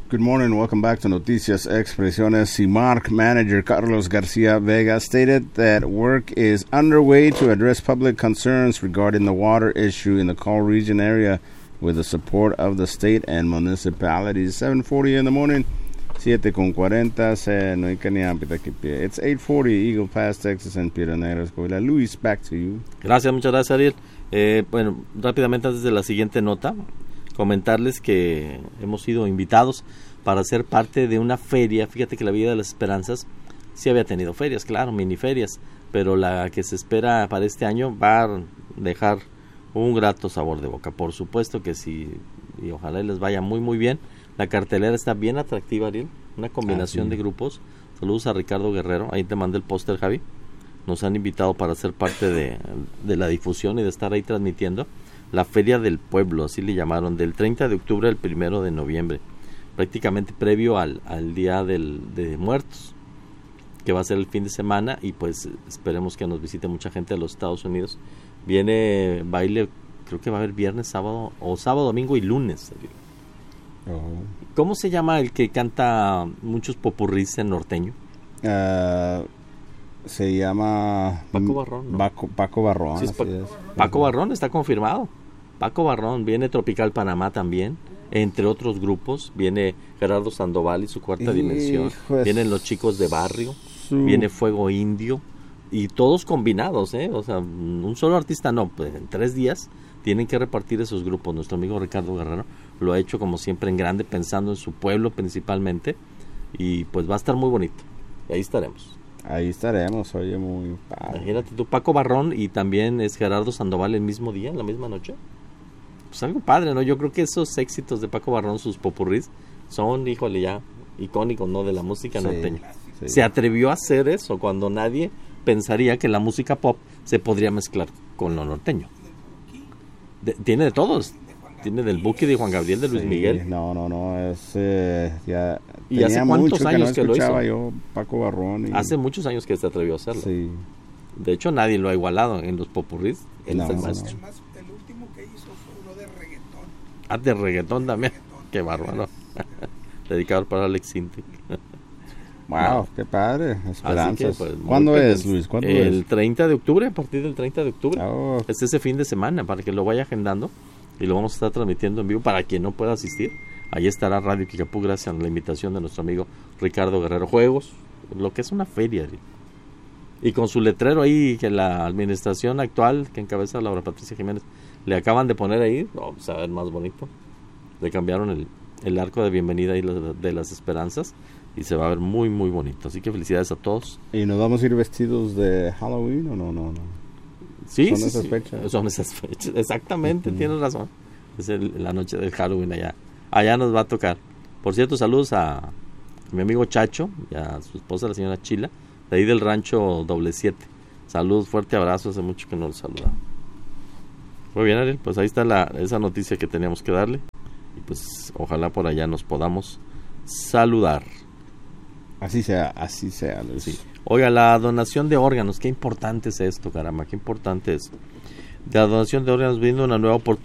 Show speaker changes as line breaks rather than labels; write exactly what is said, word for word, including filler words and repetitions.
Good morning. Welcome back to Noticias Expresiones. CIMARC manager Carlos Garcia Vega stated that work is underway to address public concerns regarding the water issue in the Call Region area with the support of the state and municipalities. seven forty in the morning. siete con cuarenta. It's eight forty, Eagle Pass, Texas, and Piedras Negras. Luis, back to you.
Gracias, muchas gracias, Ariel. Eh, bueno, rápidamente antes de la siguiente nota, comentarles que hemos sido invitados para ser parte de una feria. Fíjate que la Villa de las Esperanzas sí había tenido ferias, claro, mini ferias, pero la que se espera para este año va a dejar un grato sabor de boca. Por supuesto que sí, y ojalá les vaya muy muy bien. La cartelera está bien atractiva, Ariel, una combinación ah, sí. de grupos. Saludos a Ricardo Guerrero, ahí te mandé el póster, Javi. Nos han invitado para ser parte de, de la difusión y de estar ahí transmitiendo la Feria del Pueblo, así le llamaron, del treinta de octubre al primero de noviembre, prácticamente previo al, al Día del, de Muertos, que va a ser el fin de semana, y pues esperemos que nos visite mucha gente de los Estados Unidos. Viene baile, creo que va a haber viernes, sábado, o sábado, domingo y lunes. Uh-huh. ¿Cómo se llama el que canta muchos popurrís en norteño?
Uh, se llama
Paco Barrón, ¿no?
Paco, Paco Barrón.
Sí, es Paco, es. Paco Barrón está confirmado. Paco Barrón, viene Tropical Panamá también, entre otros grupos. Viene Gerardo Sandoval y su Cuarta Hijo Dimensión. Es... Vienen los Chicos de Barrio. Su... Viene Fuego Indio. Y todos combinados, ¿eh? O sea, un solo artista no. Pues en tres días tienen que repartir esos grupos. Nuestro amigo Ricardo Guerrero lo ha hecho como siempre en grande, pensando en su pueblo principalmente. Y pues va a estar muy bonito. Y ahí estaremos.
Ahí estaremos, oye, muy padre.
Imagínate tú, Paco Barrón y también es Gerardo Sandoval el mismo día, la misma noche. Pues algo padre, ¿no? Yo creo que esos éxitos de Paco Barrón, sus popurrís, son, híjole, ya icónicos, ¿no? De la música sí, norteña. Sí. Se atrevió a hacer eso cuando nadie pensaría que la música pop se podría mezclar con lo norteño. De, tiene de todos. Tiene del Buki, de Juan Gabriel, de Luis sí, Miguel.
No, no, no, es eh, ya.
¿Y hace cuántos años que, no que lo hizo?
Yo, Paco Barrón. Y...
Hace muchos años que se atrevió a hacerlo.
Sí.
De hecho, nadie lo ha igualado en los popurrís. Él
no,
es el
no,
maestro.
Además, el último que hizo fue uno de reggaetón.
Ah, de reggaetón también. Reggaetón. Qué bárbaro. Dedicado para Alex Sintek.
Wow, no. Qué padre. Esperanzas.
Que, pues,
¿Cuándo es, Luis? ¿Cuándo
el
es?
treinta de octubre, a partir del treinta de octubre.
Oh.
Es ese fin de semana, para que lo vaya agendando. Y lo vamos a estar transmitiendo en vivo para quien no pueda asistir. Ahí estará Radio Kikapú, gracias a la invitación de nuestro amigo Ricardo Guerrero. Juegos, lo que es una feria. Y con su letrero ahí, que la administración actual, que encabeza Laura Patricia Jiménez, le acaban de poner ahí, vamos a ver más bonito. Le cambiaron el, el arco de bienvenida ahí de las esperanzas y se va a ver muy, muy bonito. Así que felicidades a todos.
¿Y nos vamos a ir vestidos de Halloween o no? no, no?
Sí,
son
sí,
esas
sí.
fechas.
Son esas fechas, exactamente, uh-huh. Tienes razón. Es el, la noche del Halloween allá. Allá nos va a tocar. Por cierto, saludos a, a mi amigo Chacho y a su esposa, la señora Chila, de ahí del rancho doble siete. Saludos, fuerte abrazo, hace mucho que no los saludaba. Muy bien, Ariel, pues ahí está la, esa noticia que teníamos que darle. Y pues ojalá por allá nos podamos saludar.
Así sea, así sea, Luis.
Sí. Oiga, la donación de órganos, qué importante es esto, caramba, qué importante es. De la donación de órganos viene una nueva oportunidad.